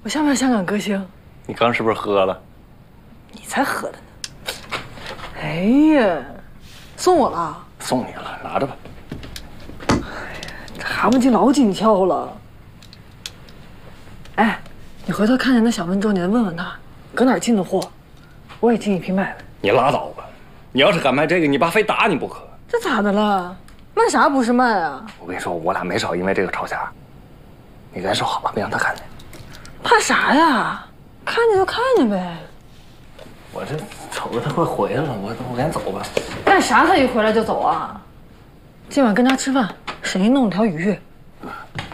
我像不像香港歌星？ 你刚是不是喝了？ 你才喝的呢。哎呀，送我了？ 送你了，拿着吧。 这蛤蟆精老紧俏了。哎，你回头看见那小温州，你再问问他，搁哪儿进的货，我也进一批卖了。 你拉倒吧！你要是敢卖这个，你爸非打你不可。 这咋的了？卖啥不是卖啊？ 我跟你说，我俩没少因为这个吵架。你赶紧收好了，别让他看见。 怕啥呀？看见就看见呗。 我这瞅着他快回来了，我赶紧走吧。 干啥？他一回来就走啊？今晚跟家吃饭，省一弄条鱼。